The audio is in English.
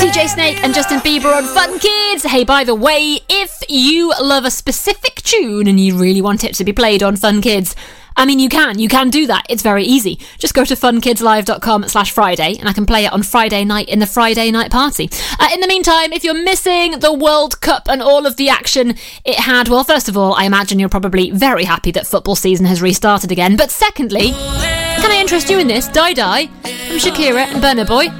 DJ Snake and Justin Bieber on Fun Kids. Hey, by the way, if you love a specific tune and you really want it to be played on Fun Kids, I mean, you can do that. It's very easy. Just go to funkidslive.com/Friday and I can play it on Friday night in the Friday night party. In the meantime, if you're missing the World Cup and all of the action it had, well, first of all, I imagine you're probably very happy that football season has restarted again. But secondly, can I interest you in this? Die Die from Shakira and Burna Boy.